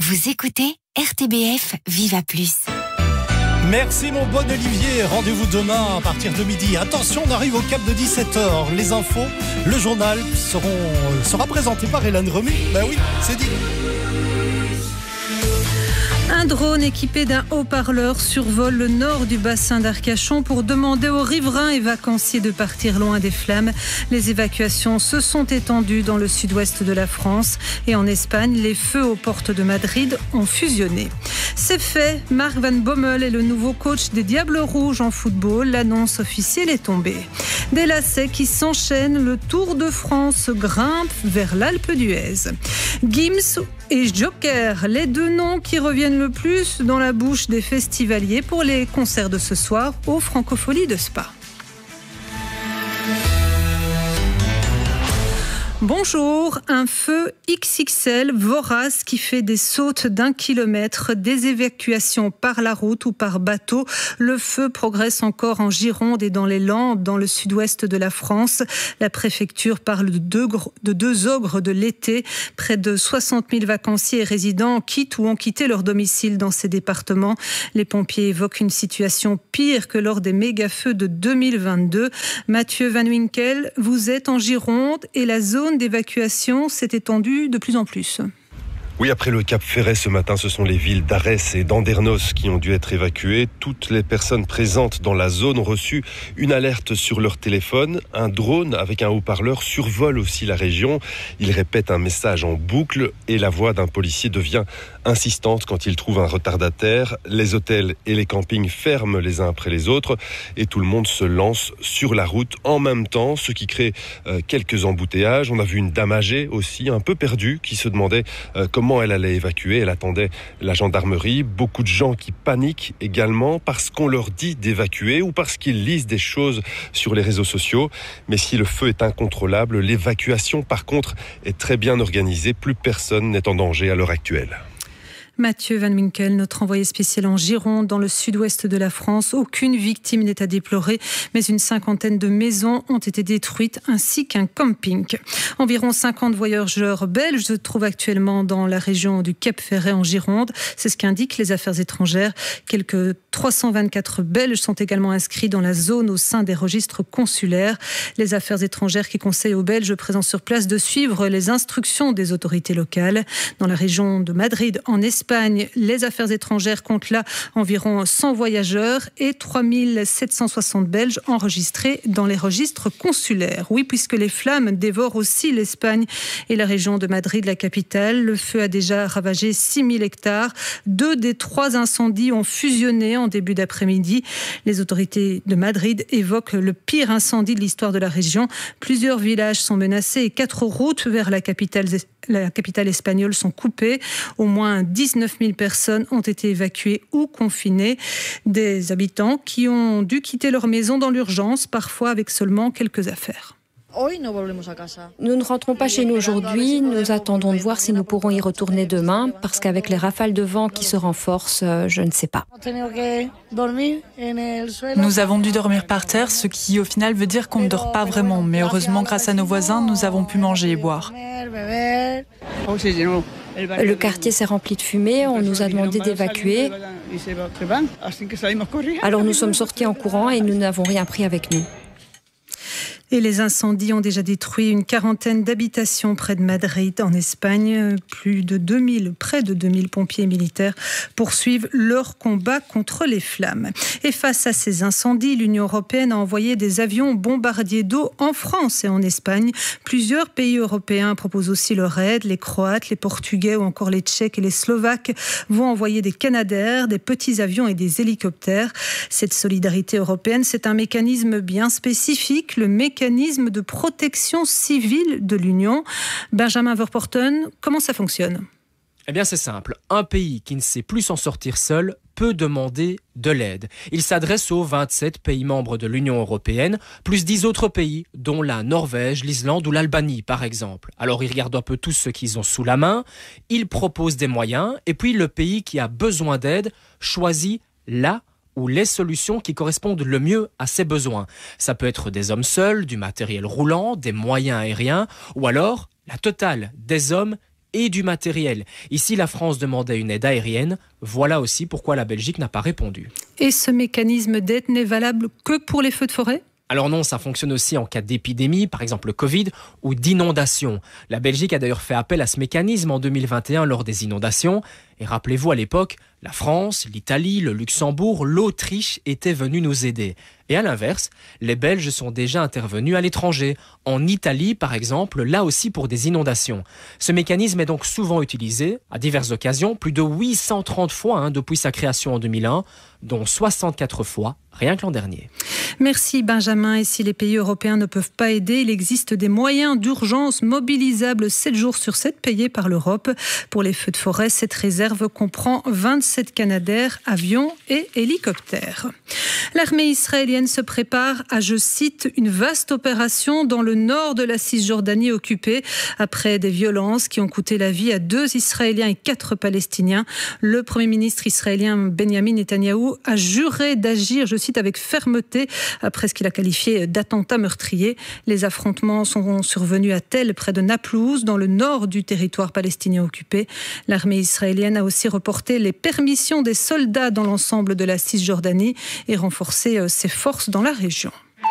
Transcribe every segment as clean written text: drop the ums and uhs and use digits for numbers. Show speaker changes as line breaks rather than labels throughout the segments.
Vous écoutez RTBF Viva Plus.
Merci mon bon Olivier, rendez-vous demain à partir de midi. Attention, on arrive au cap de 17h. Les infos, le journal sera présenté par Hélène Remy. Ben oui, c'est dit.
Un drone équipé d'un haut-parleur survole le nord du bassin d'Arcachon pour demander aux riverains et vacanciers de partir loin des flammes. Les évacuations se sont étendues dans le sud-ouest de la France et en Espagne, les feux aux portes de Madrid ont fusionné. C'est fait, Marc Van Bommel est le nouveau coach des Diables Rouges en football. L'annonce officielle est tombée. Des lacets qui s'enchaînent, le Tour de France grimpe vers l'Alpe d'Huez. Gims et Joker, les deux noms qui reviennent le plus dans la bouche des festivaliers pour les concerts de ce soir aux Francopholies de Spa. Bonjour, un feu XXL vorace qui fait des sautes d'1 kilomètre, des évacuations par la route ou par bateau. Le feu progresse encore en Gironde et dans les Landes, dans le sud-ouest de la France. La préfecture parle de deux ogres de l'été. Près de 60 000 vacanciers et résidents quittent ou ont quitté leur domicile dans ces départements. Les pompiers évoquent une situation pire que lors des méga-feux de 2022. Mathieu Van Winkel, vous êtes en Gironde et la zone d'évacuation s'est étendue de plus en plus.
Oui, après le Cap Ferret ce matin, ce sont les villes d'Arès et d'Andernos qui ont dû être évacuées. Toutes les personnes présentes dans la zone ont reçu une alerte sur leur téléphone. Un drone avec un haut-parleur survole aussi la région. Il répète un message en boucle et la voix d'un policier devient insistante quand il trouve un retardataire. Les hôtels et les campings ferment les uns après les autres et tout le monde se lance sur la route en même temps, ce qui crée quelques embouteillages. On a vu une dame âgée aussi, un peu perdue, qui se demandait comment elle allait évacuer. Elle attendait la gendarmerie. Beaucoup de gens qui paniquent également parce qu'on leur dit d'évacuer ou parce qu'ils lisent des choses sur les réseaux sociaux. Mais si le feu est incontrôlable, l'évacuation par contre est très bien organisée. Plus personne n'est en danger à l'heure actuelle.
Mathieu Van Winkel, notre envoyé spécial en Gironde, dans le sud-ouest de la France. Aucune victime n'est à déplorer, mais une 50aine de maisons ont été détruites, ainsi qu'un camping. Environ 50 voyageurs belges se trouvent actuellement dans la région du Cap Ferret en Gironde. C'est ce qu'indiquent les affaires étrangères. Quelques 324 Belges sont également inscrits dans la zone au sein des registres consulaires. Les affaires étrangères qui conseillent aux Belges présents sur place de suivre les instructions des autorités locales. Dans la région de Madrid, en Espagne, les affaires étrangères comptent là environ 100 voyageurs et 3760 Belges enregistrés dans les registres consulaires. Oui, puisque les flammes dévorent aussi l'Espagne et la région de Madrid, la capitale. Le feu a déjà ravagé 6000 hectares. 2 des 3 incendies ont fusionné en début d'après-midi. Les autorités de Madrid évoquent le pire incendie de l'histoire de la région. Plusieurs villages sont menacés et 4 routes vers la capitale espagnole sont coupées. Au moins 19 000 personnes ont été évacuées ou confinées. Des habitants qui ont dû quitter leur maison dans l'urgence, parfois avec seulement quelques affaires.
Nous ne rentrons pas chez nous aujourd'hui. Nous attendons de voir si nous pourrons y retourner demain, parce qu'avec les rafales de vent qui se renforcent, je ne sais pas.
Nous avons dû dormir par terre, ce qui au final veut dire qu'on ne dort pas vraiment. Mais heureusement, grâce à nos voisins, nous avons pu manger et boire.
Le quartier s'est rempli de fumée, on nous a demandé d'évacuer. Alors nous sommes sortis en courant et nous n'avons rien pris avec nous.
Et les incendies ont déjà détruit une quarantaine d'habitations près de Madrid, en Espagne. Près de 2000 pompiers et militaires poursuivent leur combat contre les flammes. Et face à ces incendies, l'Union européenne a envoyé des avions bombardiers d'eau en France et en Espagne. Plusieurs pays européens proposent aussi leur aide. Les Croates, les Portugais ou encore les Tchèques et les Slovaques vont envoyer des Canadair, des petits avions et des hélicoptères. Cette solidarité européenne, c'est un mécanisme bien spécifique, le mécanisme de protection civile de l'Union. Benjamin Verpoorten, comment ça fonctionne ?
Eh bien c'est simple, un pays qui ne sait plus s'en sortir seul peut demander de l'aide. Il s'adresse aux 27 pays membres de l'Union européenne, plus 10 autres pays, dont la Norvège, l'Islande ou l'Albanie par exemple. Alors il regarde un peu tout ce qu'ils ont sous la main, il propose des moyens, et puis le pays qui a besoin d'aide choisit la ou les solutions qui correspondent le mieux à ses besoins. Ça peut être des hommes seuls, du matériel roulant, des moyens aériens, ou alors la totale des hommes et du matériel. Ici, la France demandait une aide aérienne. Voilà aussi pourquoi la Belgique n'a pas répondu.
Et ce mécanisme d'aide n'est valable que pour les feux de forêt ?
Alors non, ça fonctionne aussi en cas d'épidémie, par exemple le Covid, ou d'inondation. La Belgique a d'ailleurs fait appel à ce mécanisme en 2021 lors des inondations. Et rappelez-vous, à l'époque, la France, l'Italie, le Luxembourg, l'Autriche étaient venus nous aider. Et à l'inverse, les Belges sont déjà intervenus à l'étranger. En Italie, par exemple, là aussi pour des inondations. Ce mécanisme est donc souvent utilisé, à diverses occasions, plus de 830 fois depuis sa création en 2001, dont 64 fois rien que l'an dernier.
Merci Benjamin. Et si les pays européens ne peuvent pas aider, il existe des moyens d'urgence mobilisables 7 jours sur 7 payés par l'Europe. Pour les feux de forêt, cette réserve comprend 27 Canadair, avions et hélicoptères. L'armée israélienne se prépare à, je cite, une vaste opération dans le nord de la Cisjordanie occupée après des violences qui ont coûté la vie à 2 Israéliens et 4 Palestiniens. Le Premier ministre israélien Benjamin Netanyahou a juré d'agir, je cite, avec fermeté après ce qu'il a qualifié d'attentat meurtrier. Les affrontements sont survenus à Tel, près de Naplouse, dans le nord du territoire palestinien occupé. L'armée israélienne a aussi reporté les permissions des soldats dans l'ensemble de la Cisjordanie et renforcé ses forces dans la région.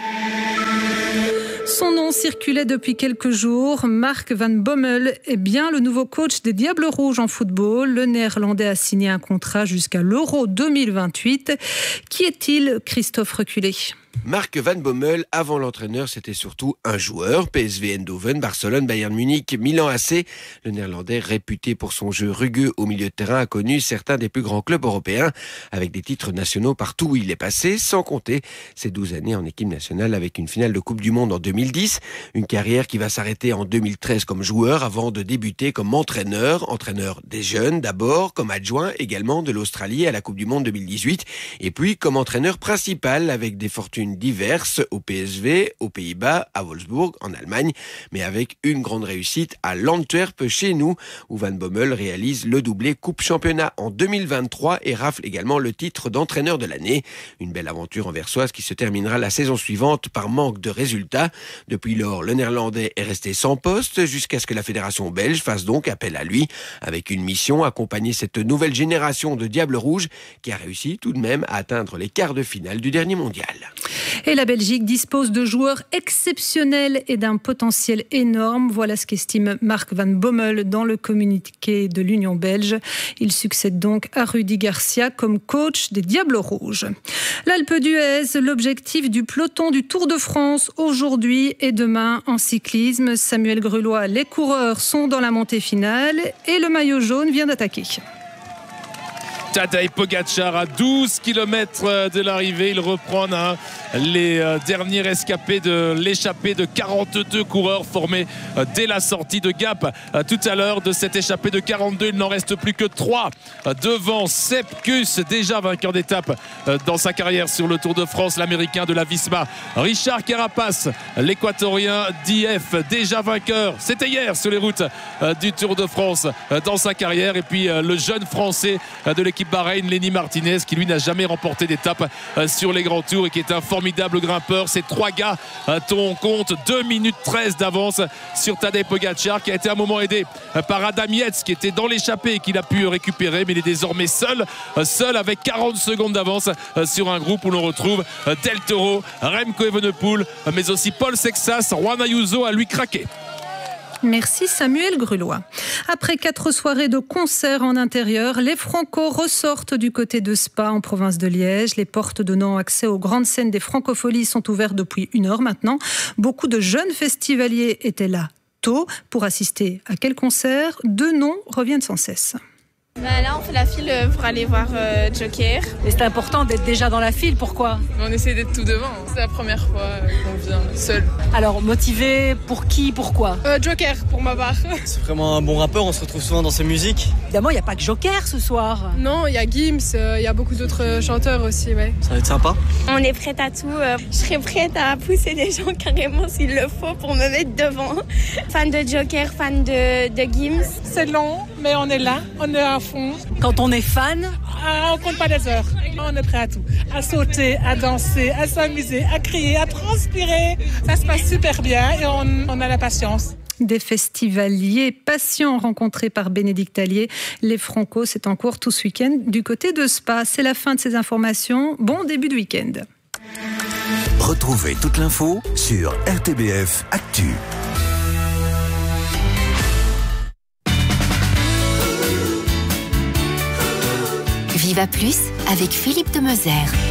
Son nom circulait depuis quelques jours. Mark Van Bommel est bien le nouveau coach des Diables Rouges en football. Le Néerlandais a signé un contrat jusqu'à l'Euro 2028. Qui est-il, Christophe Reculé ?
Mark Van Bommel, avant l'entraîneur, c'était surtout un joueur. PSV Eindhoven, Barcelone, Bayern Munich, Milan AC. Le Néerlandais, réputé pour son jeu rugueux au milieu de terrain, a connu certains des plus grands clubs européens, avec des titres nationaux partout où il est passé, sans compter ses 12 années en équipe nationale avec une finale de Coupe du Monde en 2010. Une carrière qui va s'arrêter en 2013 comme joueur avant de débuter comme entraîneur des jeunes d'abord, comme adjoint également de l'Australie à la Coupe du Monde 2018, et puis comme entraîneur principal avec des fortunes diverses au PSV, aux Pays-Bas, à Wolfsburg, en Allemagne, mais avec une grande réussite à l'Antwerp chez nous, où Van Bommel réalise le doublé Coupe Championnat en 2023 et rafle également le titre d'entraîneur de l'année. Une belle aventure anversoise qui se terminera la saison suivante par manque de résultats. Depuis lors, le Néerlandais est resté sans poste jusqu'à ce que la fédération belge fasse donc appel à lui, avec une mission, accompagner cette nouvelle génération de Diables Rouges qui a réussi tout de même à atteindre les quarts de finale du dernier mondial.
Et la Belgique dispose de joueurs exceptionnels et d'un potentiel énorme. Voilà ce qu'estime Mark Van Bommel dans le communiqué de l'Union belge. Il succède donc à Rudy Garcia comme coach des Diables Rouges. L'Alpe d'Huez, l'objectif du peloton du Tour de France aujourd'hui et demain en cyclisme. Samuel Grulois, les coureurs sont dans la montée finale et le maillot jaune vient d'attaquer.
Tadej Pogačar à 12 km de l'arrivée. Il reprend les derniers rescapés de l'échappée de 42 coureurs formés dès la sortie de Gap. Tout à l'heure de cette échappée de 42, il n'en reste plus que 3 devant Sepp Kuss, déjà vainqueur d'étape dans sa carrière sur le Tour de France, l'américain de la Visma. Richard Carapace, l'équatorien d'IF, déjà vainqueur, c'était hier sur les routes du Tour de France dans sa carrière. Et puis le jeune français de l'équipe Bahreïn, Lenny Martinez, qui lui n'a jamais remporté d'étape sur les grands tours et qui est un formidable grimpeur. Ces 3 gars on compte 2 minutes 13 d'avance sur Tadej Pogačar, qui a été à un moment aidé par Adam Yates qui était dans l'échappée et qu'il a pu récupérer, mais il est désormais seul avec 40 secondes d'avance sur un groupe où l'on retrouve Del Toro, Remco Evenepoel, mais aussi Paul Sexas. Juan Ayuso a lui craqué.
Merci Samuel Grulois. Après 4 soirées de concerts en intérieur, les Franco ressortent du côté de Spa en province de Liège. Les portes donnant accès aux grandes scènes des Francopholies sont ouvertes depuis 1 heure maintenant. Beaucoup de jeunes festivaliers étaient là tôt pour assister à quel concert ? 2 noms reviennent sans cesse.
Là, on fait la file pour aller voir Joker.
Et c'est important d'être déjà dans la file, pourquoi ?
On essaie d'être tout devant. C'est la première fois qu'on vient seul.
Alors, motivé pour qui, pourquoi ?
Joker, pour ma part.
C'est vraiment un bon rappeur, on se retrouve souvent dans ses musiques.
Évidemment, il n'y a pas que Joker ce soir.
Non, il y a Gims, il y a beaucoup d'autres chanteurs aussi. Ouais.
Ça va être sympa.
On est prête à tout. Je serais prête à pousser des gens carrément s'il le faut pour me mettre devant. Fan de Joker, fan de Gims.
C'est long, mais on est là, on est à fond.
Quand on est fan,
on compte pas des heures. On est prêt à tout. À sauter, à danser, à s'amuser, à crier, à transpirer. Ça se passe super bien et on a la patience.
Des festivaliers patients rencontrés par Bénédicte Allier. Les Franco, c'est en cours tout ce week-end du côté de Spa. C'est la fin de ces informations. Bon début de week-end.
Retrouvez toute l'info sur RTBF Actu.
Viva Plus avec Philippe de Meusert.